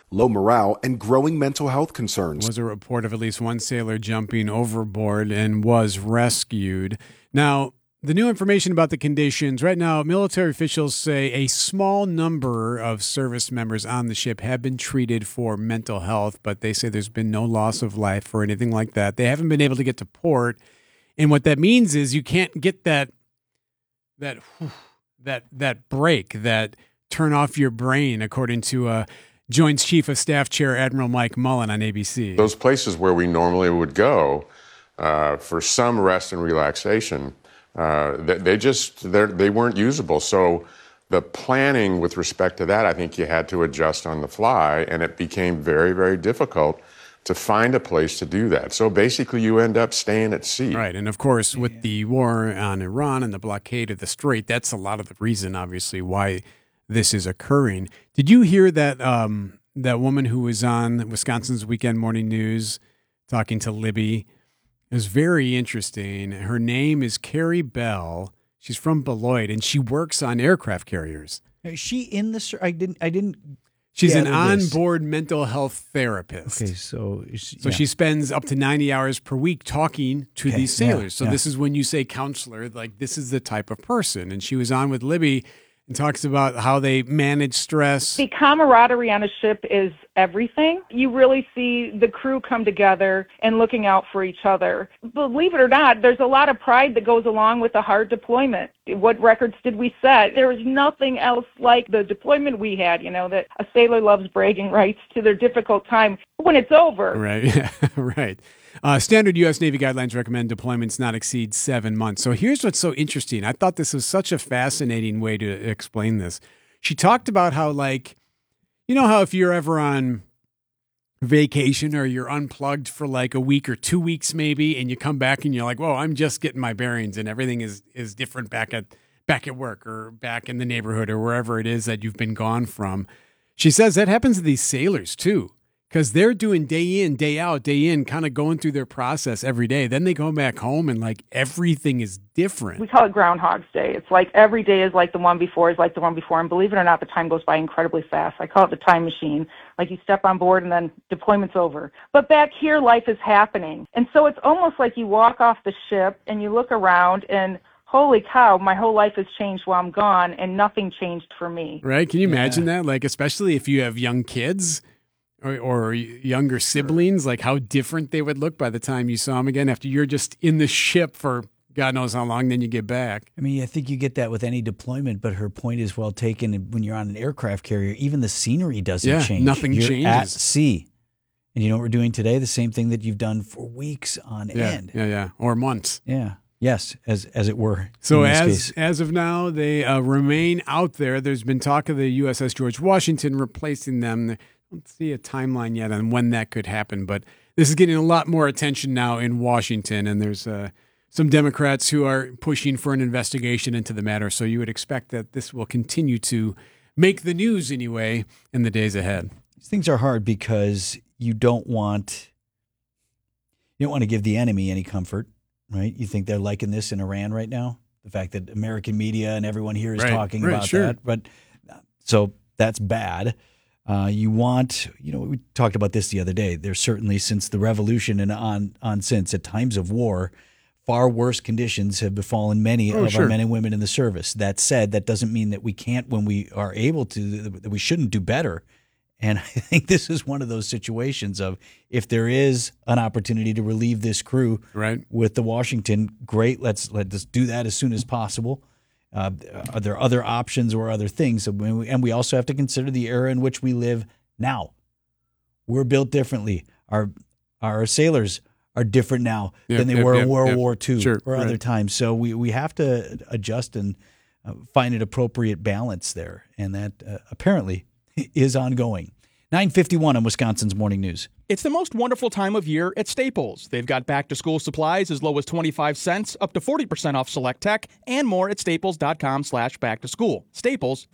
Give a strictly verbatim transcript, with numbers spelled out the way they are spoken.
low morale, and growing mental health concerns. There was a report of at least one sailor jumping overboard and was rescued. Now, the new information about the conditions, right now, military officials say a small number of service members on the ship have been treated for mental health, but they say there's been no loss of life or anything like that. They haven't been able to get to port. And what that means is you can't get that that that that break, that turn off your brain, according to uh, Joint Chief of Staff Chair Admiral Mike Mullen on A B C. Those places where we normally would go uh, for some rest and relaxation, uh, they, they just they weren't usable. So the planning with respect to that, I think you had to adjust on the fly, and it became very, very difficult to find a place to do that. So basically you end up staying at sea. Right. And of course, with the war on Iran and the blockade of the Strait, that's a lot of the reason, obviously, why this is occurring. Did you hear that um, that woman who was on Wisconsin's Weekend Morning News talking to Libby? It was very interesting. Her name is Carrie Bell. She's from Beloit, and she works on aircraft carriers. Is she in the? I didn't. I didn't. She's an onboard mental health therapist. Okay, so she, so yeah. she spends up to ninety hours per week talking to okay, these sailors. Yeah, so yeah. this is when you say counselor, like this is the type of person. And she was on with Libby and talks about how they manage stress. The camaraderie on a ship is everything. You really see the crew come together and looking out for each other. Believe it or not, there's a lot of pride that goes along with a hard deployment. What records did we set? There is nothing else like the deployment we had, you know, that a sailor loves bragging rights to their difficult time when it's over. Right, right. Uh, standard U S Navy guidelines recommend deployments not exceed seven months. So here's what's so interesting. I thought this was such a fascinating way to explain this. She talked about how, like, you know how if you're ever on vacation or you're unplugged for like a week or two weeks maybe, and you come back and you're like, whoa, I'm just getting my bearings and everything is is different back at back at work or back in the neighborhood or wherever it is that you've been gone from. She says that happens to these sailors too. Because they're doing day in, day out, day in, kind of going through their process every day. Then they go back home and like everything is different. We call it Groundhog's Day. It's like every day is like the one before, is like the one before. And believe it or not, the time goes by incredibly fast. I call it the time machine. Like you step on board and then deployment's over. But back here, life is happening. And so it's almost like you walk off the ship and you look around and holy cow, my whole life has changed while I'm gone and nothing changed for me. Right? Can you imagine yeah. that? Like, especially if you have young kids. Or, or younger siblings, like how different they would look by the time you saw them again after you're just in the ship for God knows how long, then you get back. I mean, I think you get that with any deployment, but her point is well taken. When you're on an aircraft carrier, even the scenery doesn't yeah, change. Nothing you're changes. At sea. And you know what we're doing today? The same thing that you've done for weeks on yeah, end. Yeah, yeah, or months. Yeah. Yes, as as it were. So as case. as of now, they uh, remain out there. There's been talk of the U S S George Washington replacing them. Let's see a timeline yet on when that could happen, but this is getting a lot more attention now in Washington, and there's uh, some Democrats who are pushing for an investigation into the matter, so you would expect that this will continue to make the news anyway in the days ahead. These things are hard because you don't want you don't want to give the enemy any comfort, right? You think they're liking this in Iran right now? The fact that American media and everyone here is right, talking right, about sure. that, but so that's bad. Uh, you want, you know, we talked about this the other day. There's certainly, since the revolution and on on since, at times of war, far worse conditions have befallen many oh, of sure. our men and women in the service. That said, that doesn't mean that we can't, when we are able to, that we shouldn't do better. And I think this is one of those situations of, if there is an opportunity to relieve this crew right. with the Washington, great. Let's let's do that as soon as possible. Uh, are there other options or other things? And we also have to consider the era in which we live now. We're built differently. Our our sailors are different now yep, than they yep, were yep, in World yep. War Two sure, or right. other times. So we, we have to adjust and uh, find an appropriate balance there. And that uh, apparently is ongoing. nine fifty-one on Wisconsin's Morning News. It's the most wonderful time of year at Staples. They've got back-to-school supplies as low as twenty-five cents, up to forty percent off select tech, and more at staples dot com slash back to school. Staples.